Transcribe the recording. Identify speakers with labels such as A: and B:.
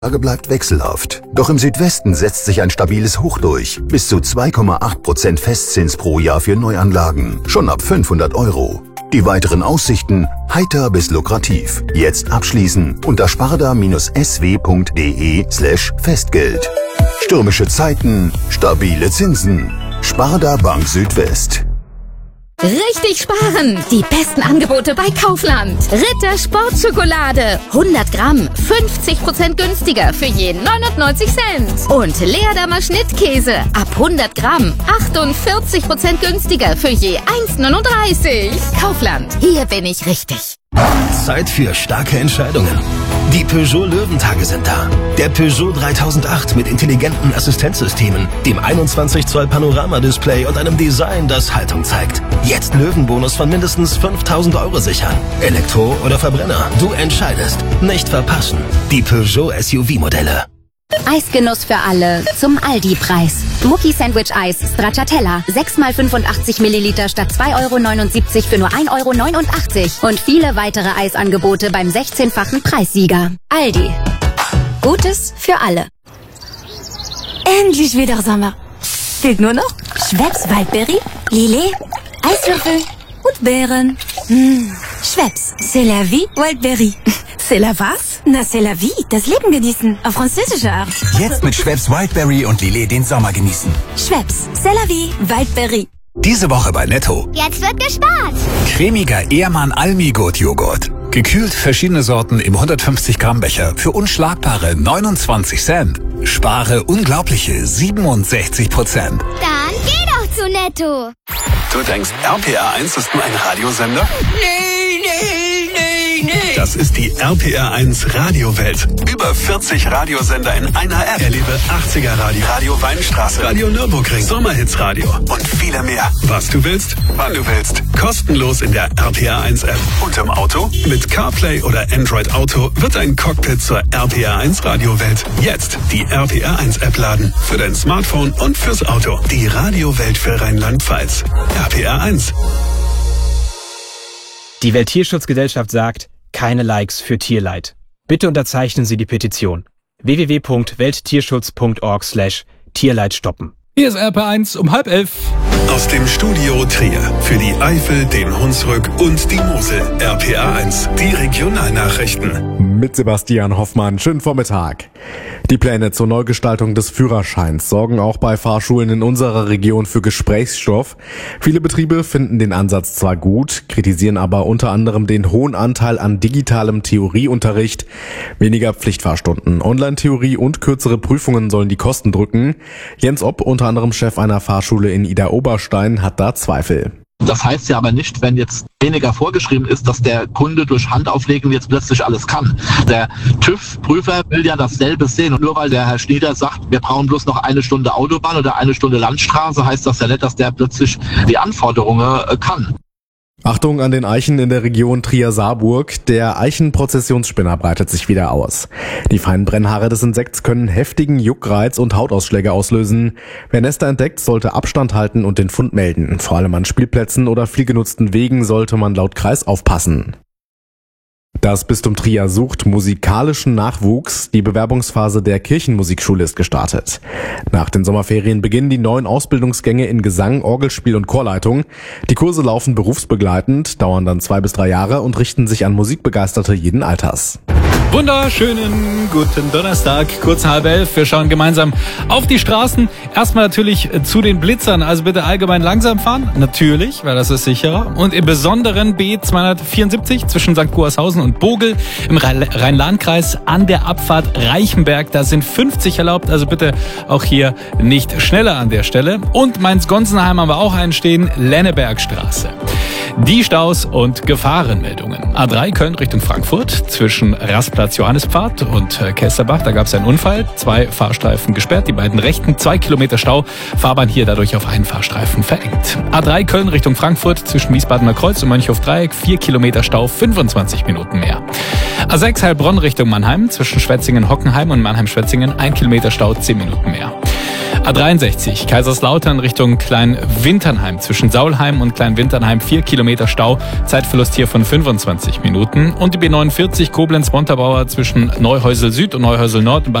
A: Die Lage bleibt wechselhaft. Doch im Südwesten setzt sich ein stabiles Hoch durch. Bis zu 2,8% Festzins pro Jahr für Neuanlagen. Schon ab 500 €. Die weiteren Aussichten heiter bis lukrativ. Jetzt abschließen unter sparda-sw.de/Festgeld. Stürmische Zeiten, stabile Zinsen. Sparda Bank Südwest.
B: Richtig sparen! Die besten Angebote bei Kaufland. Ritter Sportschokolade. 100 Gramm, 50% günstiger für je 99 Cent. Und Leerdammer Schnittkäse. Ab 100 Gramm, 48% günstiger für je 1,39. Kaufland, hier bin ich richtig.
C: Zeit für starke Entscheidungen. Die Peugeot Löwentage sind da. Der Peugeot 3008 mit intelligenten Assistenzsystemen, dem 21 Zoll Panoramadisplay und einem Design, das Haltung zeigt. Jetzt Löwenbonus von mindestens 5.000 € sichern. Elektro oder Verbrenner, du entscheidest. Nicht verpassen. Die Peugeot SUV-Modelle.
D: Eisgenuss für alle zum Aldi-Preis. Mucki Sandwich Eis Stracciatella. 6x85 Milliliter statt 2,79 € für nur 1,89 €. Und viele weitere Eisangebote beim 16-fachen Preissieger. Aldi. Gutes für alle.
E: Endlich wieder Sommer. Fehlt nur noch Schweppes Waldbeere, Lillet, Eiswürfel und Beeren. Schweppes, c'est la vie, Waldbeere. C'est la was? Na, c'est la vie, das Leben genießen, auf französische Art.
F: Jetzt mit Schweppes Wildberry und Lillet den Sommer genießen.
E: Schweppes, c'est la vie, Waldbeere.
F: Diese Woche bei Netto.
G: Jetzt wird gespart.
F: Cremiger Ehrmann Almi-Gut Joghurt. Gekühlt verschiedene Sorten im 150 Gramm Becher für unschlagbare 29 Cent. Spare unglaubliche 67%.
G: Dann geh doch zu Netto.
H: Du denkst, RPR1 ist nur ein Radiosender?
I: Nee.
H: Das ist die RPR1 Radiowelt. Über 40 Radiosender in einer App. Erlebe 80er Radio, Radio Weinstraße, Radio Nürburgring, Sommerhits Radio und viele mehr. Was du willst, wann du willst. Kostenlos in der RPR1 App. Und im Auto? Mit CarPlay oder Android Auto wird ein Cockpit zur RPR1 Radiowelt. Jetzt die RPR1 App laden. Für dein Smartphone und fürs Auto. Die Radiowelt für Rheinland-Pfalz. RPR1.
J: Die Welttierschutzgesellschaft sagt, keine Likes für Tierleid. Bitte unterzeichnen Sie die Petition. www.welttierschutz.org/Tierleid stoppen.
K: Hier ist RP1 um 10:30.
H: Aus dem Studio Trier für die Eifel, den Hunsrück und die Mosel. RPR1, die Regionalnachrichten.
L: Mit Sebastian Hoffmann, schönen Vormittag. Die Pläne zur Neugestaltung des Führerscheins sorgen auch bei Fahrschulen in unserer Region für Gesprächsstoff. Viele Betriebe finden den Ansatz zwar gut, kritisieren aber unter anderem den hohen Anteil an digitalem Theorieunterricht, weniger Pflichtfahrstunden, Online-Theorie und kürzere Prüfungen sollen die Kosten drücken. Jens Opp, unter anderem Chef einer Fahrschule in Idar-Oberstein, hat da Zweifel.
M: Das heißt ja aber nicht, wenn jetzt weniger vorgeschrieben ist, dass der Kunde durch Handauflegen jetzt plötzlich alles kann. Der TÜV-Prüfer will ja dasselbe sehen. Und nur weil der Herr Schnieder sagt, wir brauchen bloß noch 1 Stunde Autobahn oder 1 Stunde Landstraße, heißt das ja nicht, dass der plötzlich die Anforderungen kann.
L: Achtung an den Eichen in der Region Trier-Saarburg. Der Eichenprozessionsspinner breitet sich wieder aus. Die feinen Brennhaare des Insekts können heftigen Juckreiz und Hautausschläge auslösen. Wer Nester entdeckt, sollte Abstand halten und den Fund melden. Vor allem an Spielplätzen oder viel genutzten Wegen sollte man laut Kreis aufpassen. Das Bistum Trier sucht musikalischen Nachwuchs. Die Bewerbungsphase der Kirchenmusikschule ist gestartet. Nach den Sommerferien beginnen die neuen Ausbildungsgänge in Gesang, Orgelspiel und Chorleitung. Die Kurse laufen berufsbegleitend, dauern dann 2 bis 3 Jahre und richten sich an Musikbegeisterte jeden Alters.
K: Wunderschönen guten Donnerstag, kurz 10:30. Wir schauen gemeinsam auf die Straßen. Erstmal natürlich zu den Blitzern, also bitte allgemein langsam fahren. Natürlich, weil das ist sicherer. Und im Besonderen B274 zwischen St. Guershausen und Bogel im Rhein-Lahn-Kreis an der Abfahrt Reichenberg. Da sind 50 erlaubt, also bitte auch hier nicht schneller an der Stelle. Und Mainz-Gonsenheim haben wir auch einen stehen, Lennebergstraße. Die Staus und Gefahrenmeldungen. A3 Köln Richtung Frankfurt zwischen Rastplatz Johannespfad und Kästerbach. Da gab es einen Unfall. 2 Fahrstreifen gesperrt, die beiden rechten. 2 Kilometer Stau. Fahrbahn hier dadurch auf einen Fahrstreifen verengt. A3 Köln Richtung Frankfurt zwischen Wiesbadener Kreuz und Mönchhof-Dreieck. 4 Kilometer Stau, 25 Minuten mehr. A6 Heilbronn Richtung Mannheim zwischen Schwetzingen-Hockenheim und Mannheim-Schwetzingen. 1 Kilometer Stau, 10 Minuten mehr. A63 Kaiserslautern Richtung Kleinwinternheim. Zwischen Saulheim und Kleinwinternheim 4 Kilometer Stau. Zeitverlust hier von 25 Minuten. Und die B49 Koblenz-Montabaur zwischen Neuhäusel Süd und Neuhäusel Nord.